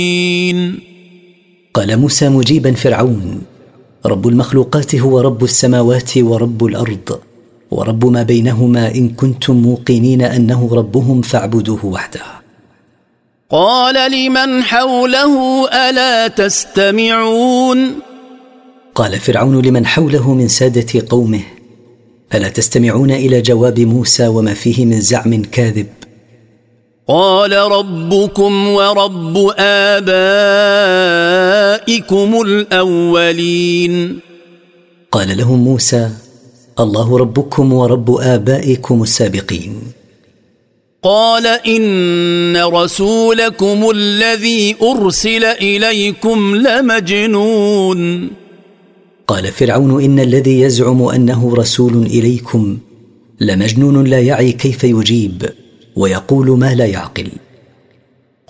قال موسى مجيبا فرعون: رب المخلوقات هو رب السماوات ورب الأرض ورب ما بينهما، إن كنتم موقنين أنه ربهم فاعبدوه وحده. قال لمن حوله ألا تستمعون؟ قال فرعون لمن حوله من سادة قومه: ألا تستمعون إلى جواب موسى وما فيه من زعم كاذب؟ قال ربكم ورب آبائكم الأولين. قال لهم موسى: الله ربكم ورب آبائكم السابقين. قال إن رسولكم الذي أرسل إليكم لمجنون. قال فرعون: إن الذي يزعم أنه رسول إليكم لمجنون لا يعي كيف يجيب ويقول ما لا يعقل.